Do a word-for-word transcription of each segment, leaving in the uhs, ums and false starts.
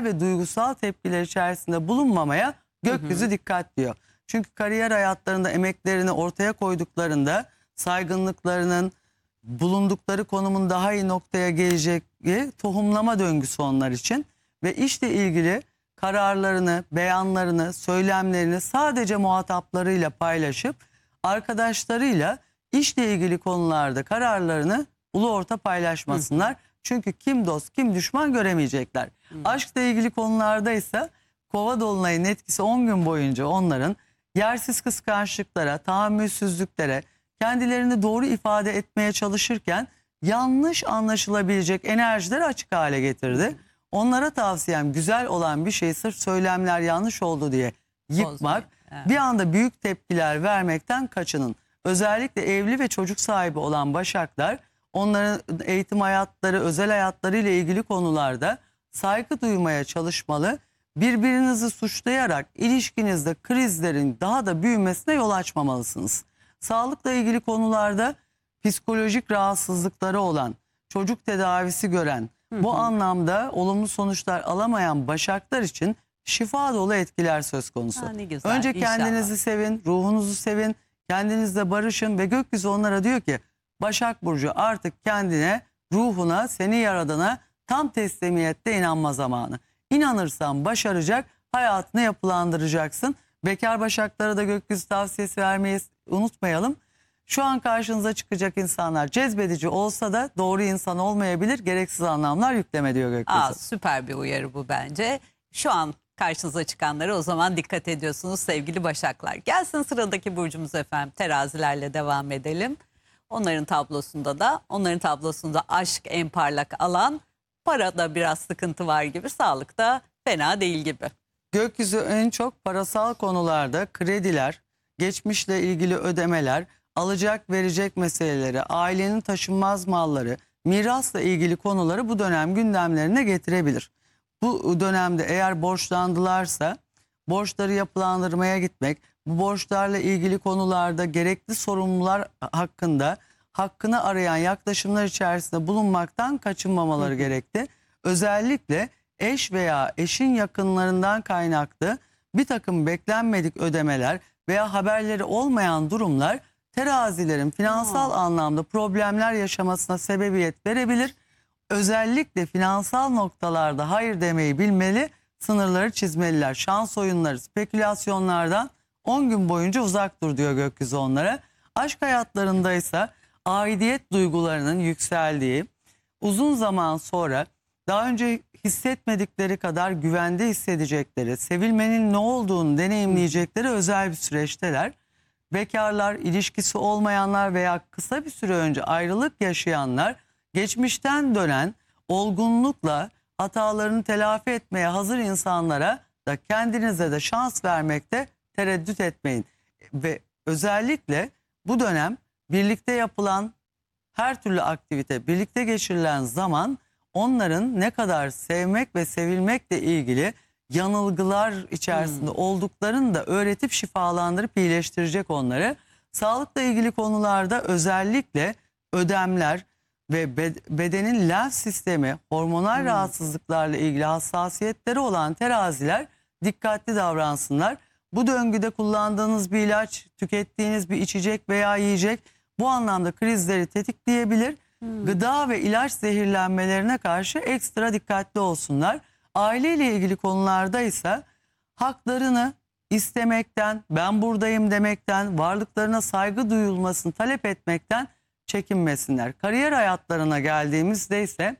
ve duygusal tepkiler içerisinde bulunmamaya gökyüzü hı hı. dikkat diyor. Çünkü kariyer hayatlarında emeklerini ortaya koyduklarında saygınlıklarının, bulundukları konumun daha iyi noktaya geleceği tohumlama döngüsü onlar için. Ve işle ilgili kararlarını, beyanlarını, söylemlerini sadece muhataplarıyla paylaşıp arkadaşlarıyla işle ilgili konularda kararlarını ulu orta paylaşmasınlar. Hı hı. Çünkü kim dost kim düşman göremeyecekler. Hı hı. Aşkla ilgili konularda ise kova dolunayın etkisi on gün boyunca onların yersiz kıskançlıklara, tahammülsüzlüklere, kendilerini doğru ifade etmeye çalışırken yanlış anlaşılabilecek enerjileri açık hale getirdi. Onlara tavsiyem güzel olan bir şey sırf söylemler yanlış oldu diye yıkmak, evet. bir anda büyük tepkiler vermekten kaçının. Özellikle evli ve çocuk sahibi olan başaklar onların eğitim hayatları, özel hayatları ile ilgili konularda saygı duymaya çalışmalı. Birbirinizi suçlayarak ilişkinizde krizlerin daha da büyümesine yol açmamalısınız. Sağlıkla ilgili konularda psikolojik rahatsızlıkları olan, çocuk tedavisi gören, hı hı. bu anlamda olumlu sonuçlar alamayan başaklar için şifa dolu etkiler söz konusu. Ha, güzel, Önce kendinizi inşallah. sevin, ruhunuzu sevin, kendinizle barışın ve gökyüzü onlara diyor ki Başak Burcu artık kendine, ruhuna, seni yaradana tam teslimiyette inanma zamanı. İnanırsan başaracak, hayatını yapılandıracaksın. Bekar başaklara da gökyüzü tavsiyesi vermeyi unutmayalım. Şu an karşınıza çıkacak insanlar cezbedici olsa da doğru insan olmayabilir. Gereksiz anlamlar yükleme diyor gökyüzü. Aa, süper bir uyarı bu bence. Şu an karşınıza çıkanlara o zaman dikkat ediyorsunuz sevgili başaklar. Gelsin sıradaki burcumuz efendim. Terazilerle devam edelim. Onların tablosunda da, onların tablosunda aşk en parlak alan, parada biraz sıkıntı var gibi, sağlıkta fena değil gibi. Gökyüzü en çok parasal konularda krediler, geçmişle ilgili ödemeler, alacak verecek meseleleri, ailenin taşınmaz malları, mirasla ilgili konuları bu dönem gündemlerine getirebilir. Bu dönemde eğer borçlandılarsa borçları yapılandırmaya gitmek, bu borçlarla ilgili konularda gerekli sorumlular hakkında hakkını arayan yaklaşımlar içerisinde bulunmaktan kaçınmamaları hı hı. gerekti. Özellikle eş veya eşin yakınlarından kaynaklı bir takım beklenmedik ödemeler veya haberleri olmayan durumlar terazilerin finansal Aa. anlamda problemler yaşamasına sebebiyet verebilir. Özellikle finansal noktalarda hayır demeyi bilmeli, sınırları çizmeliler. Şans oyunları, spekülasyonlardan on gün boyunca uzak dur diyor gökyüzü onlara. Aşk hayatlarında ise aidiyet duygularının yükseldiği, uzun zaman sonra daha önce hissetmedikleri kadar güvende hissedecekleri, sevilmenin ne olduğunu deneyimleyecekleri özel bir süreçteler. Bekarlar, ilişkisi olmayanlar veya kısa bir süre önce ayrılık yaşayanlar, geçmişten dönen olgunlukla hatalarını telafi etmeye hazır insanlara da kendinize de şans vermekte tereddüt etmeyin. Ve özellikle bu dönem birlikte yapılan her türlü aktivite, birlikte geçirilen zaman onların ne kadar sevmek ve sevilmekle ilgili yanılgılar içerisinde hmm. olduklarını da öğretip şifalandırıp iyileştirecek onları. Sağlıkla ilgili konularda özellikle ödemler ve bedenin lenf sistemi, hormonal hmm. rahatsızlıklarla ilgili hassasiyetleri olan teraziler dikkatli davransınlar. Bu döngüde kullandığınız bir ilaç, tükettiğiniz bir içecek veya yiyecek bu anlamda krizleri tetikleyebilir. Hmm. Gıda ve ilaç zehirlenmelerine karşı ekstra dikkatli olsunlar. Aileyle ilgili konularda ise haklarını istemekten, ben buradayım demekten, varlıklarına saygı duyulmasını talep etmekten çekinmesinler. Kariyer hayatlarına geldiğimizde ise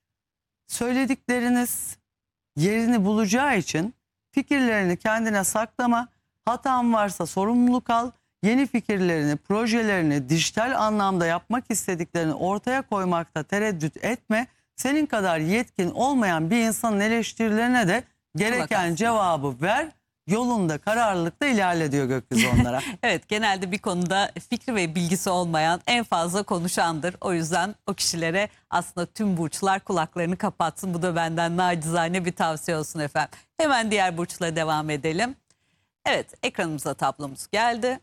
söyledikleriniz yerini bulacağı için fikirlerini kendine saklama, hatan varsa sorumluluk al, yeni fikirlerini, projelerini, dijital anlamda yapmak istediklerini ortaya koymakta tereddüt etme. Senin kadar yetkin olmayan bir insanın eleştirilerine de gereken cevabı ver. Yolunda kararlılıkla ilerle diyor gökyüzü onlara. Evet, genelde bir konuda fikri ve bilgisi olmayan en fazla konuşandır. O yüzden o kişilere aslında tüm burçlar kulaklarını kapatsın. Bu da benden nacizane bir tavsiye olsun efendim. Hemen diğer burçlara devam edelim. Evet, ekranımıza tablomuz geldi.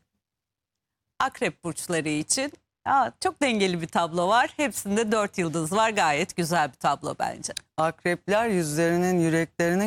Akrep burçları için aa, çok dengeli bir tablo var. Hepsinde dört yıldız var. Gayet güzel bir tablo bence. Akrepler yüzlerinin, yüreklerinin